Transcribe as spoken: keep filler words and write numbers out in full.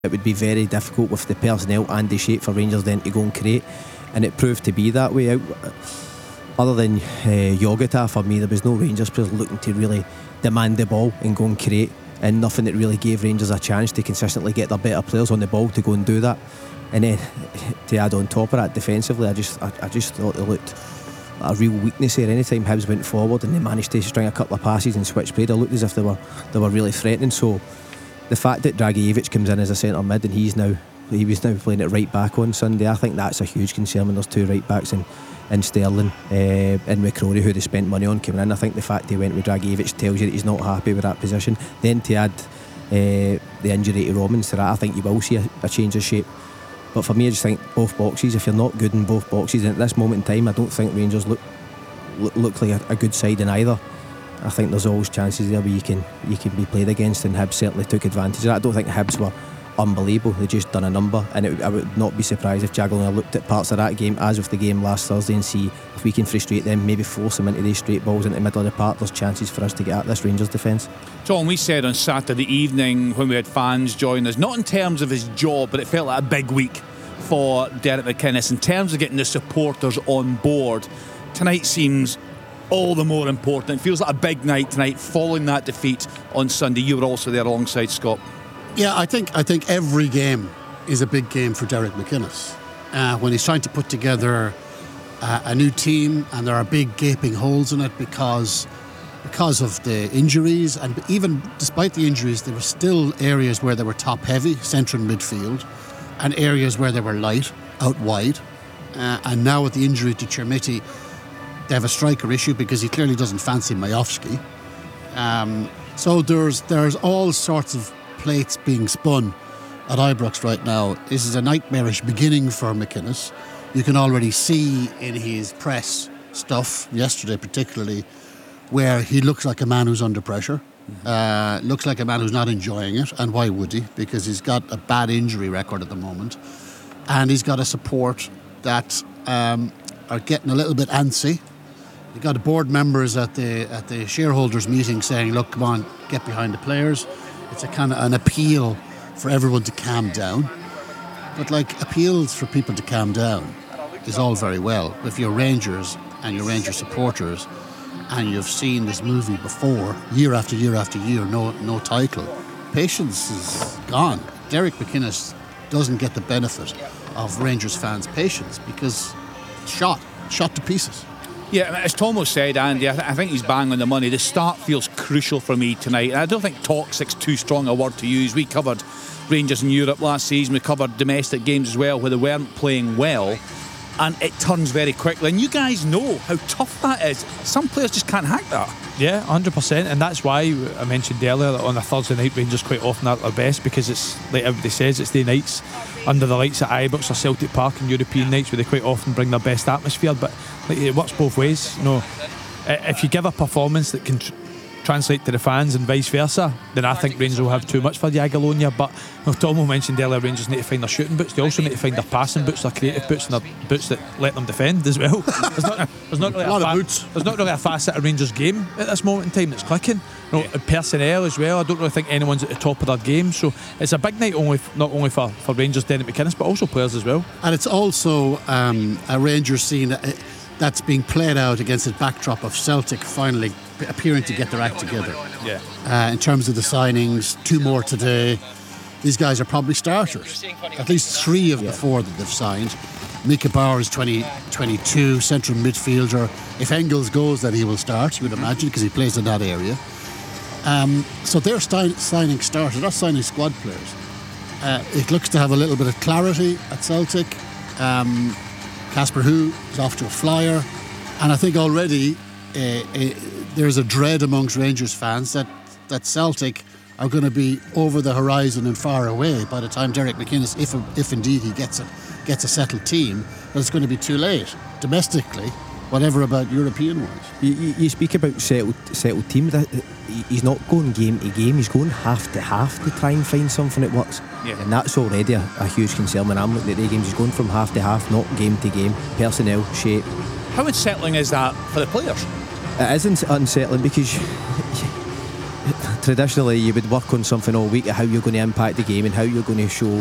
it would be very difficult with the personnel and the shape for Rangers then to go and create, and it proved to be that way. Other than uh, Yogata, for me there was no Rangers players looking to really demand the ball and go and create, and nothing that really gave Rangers a chance to consistently get their better players on the ball to go and do that. And then to add on top of that, defensively I just I, I just thought they looked a real weakness here. Anytime Hibs went forward and they managed to string a couple of passes and switch play, they looked as if they were they were really threatening. So the fact that Dragicevic comes in as a centre mid and he's now he was now playing at right back on Sunday, I think that's a huge concern when there's two right backs in, in Sterling uh, and McCrory, who they spent money on coming in. I think the fact he went with Dragicevic tells you that he's not happy with that position. Then to add uh, the injury to Romans to that, I think you will see a, a change of shape. But for me, I just think both boxes, if you're not good in both boxes, and at this moment in time I don't think Rangers look look, look like a, a good side in either. I think there's always chances there where you can you can be played against, and Hibs certainly took advantage of that. I don't think Hibs were unbelievable, they just done a number, and it, I would not be surprised if Jagiellonia looked at parts of that game as with the game last Thursday and see if we can frustrate them, maybe force them into these straight balls into the middle of the park. There's chances for us to get at this Rangers defence. John, we said on Saturday evening when we had fans join us, not in terms of his job, but it felt like a big week for Derek McInnes in terms of getting the supporters on board. Tonight seems all the more important. It feels like a big night tonight following that defeat on Sunday. You were also there alongside Scott. Yeah, I think I think every game is a big game for Derek McInnes. Uh, when he's trying to put together uh, a new team, and there are big gaping holes in it because because of the injuries, and even despite the injuries, there were still areas where they were top heavy, centre and midfield, and areas where they were light, out wide. Uh, and now with the injury to Chermiti, they have a striker issue because he clearly doesn't fancy Majowski. Um, so there's there's all sorts of plates being spun at Ibrox right now. This is a nightmarish beginning for McInnes. You can already see in his press stuff, yesterday particularly, where he looks like a man who's under pressure. Mm-hmm. Uh, looks like a man who's not enjoying it, and why would he? Because he's got a bad injury record at the moment, and he's got a support that um, are getting a little bit antsy. You've got board members at the at the shareholders meeting saying, look, come on, get behind the players. It's a kind of an appeal for everyone to calm down. But like, appeals for people to calm down is all very well. If you're Rangers and you're Rangers supporters and you've seen this movie before, year after year after year, no no title, patience is gone. Derek McInnes doesn't get the benefit of Rangers fans' patience because shot, shot to pieces. Yeah, as Tomo said, Andy, I, th- I think he's bang on the money. The start feels crucial for me tonight. And I don't think toxic's too strong a word to use. We covered Rangers in Europe last season. We covered domestic games as well where they weren't playing well. And it turns very quickly. And you guys know how tough that is. Some players just can't hack that. Yeah, one hundred percent. And that's why I mentioned earlier that on a Thursday night, Rangers quite often are at their best, because it's, like everybody says, it's the nights under the lights at Ibrox or Celtic Park and European nights where they quite often bring their best atmosphere. But like, it works both ways. You know, if you give a performance that can tr- translate to the fans and vice versa, then I think Rangers will have too much for Jagiellonia. But you know, Tomo mentioned earlier, Rangers need to find their shooting boots. They also need to find their passing boots, their creative boots, and their boots that let them defend as well. There's not, there's not really a, a lot fa- of boots. There's not really a facet of Rangers game at this moment in time that's clicking. You know, personnel as well, I don't really think anyone's at the top of their game. So it's a big night only, f- not only for, for Rangers, Derek McInnes, but also players as well. And it's also um, a Rangers scene that's being played out against the backdrop of Celtic finally appearing to get their act together. Yeah. Uh, in terms of the signings, two more today. These guys are probably starters. At least three of yeah. the four that they've signed. Mika Bauer is twenty, twenty-two, central midfielder. If Engels goes, then he will start, you would imagine, because he plays in that area. Um, so they're st- signing starters, not signing squad players. Uh, it looks to have a little bit of clarity at Celtic. Um, Casper Hu is off to a flyer, and I think already uh, uh, there's a dread amongst Rangers fans that, that Celtic are going to be over the horizon and far away by the time Derek McInnes, if if indeed he gets a gets a settled team, that it's going to be too late domestically, whatever about European ones. You, you, you speak about settled settled team. That he's not going game to game. He's going half to half to try and find something that works. Yeah. And that's already a, a huge concern when I'm looking at the games. He's going from half to half, not game to game. Personnel, shape. How unsettling is that for the players? It isn't unsettling because traditionally you would work on something all week, how you're going to impact the game and how you're going to show